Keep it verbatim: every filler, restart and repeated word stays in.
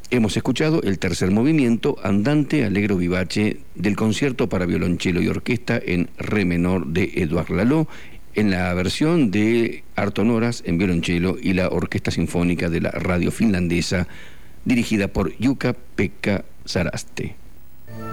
Hemos escuchado el tercer movimiento, Andante Allegro Vivace, del concierto para violonchelo y orquesta en re menor de Edouard Laloux, en la versión de Arto Noras en violonchelo y la Orquesta Sinfónica de la Radio Finlandesa, dirigida por Jukka-Pekka Saraste.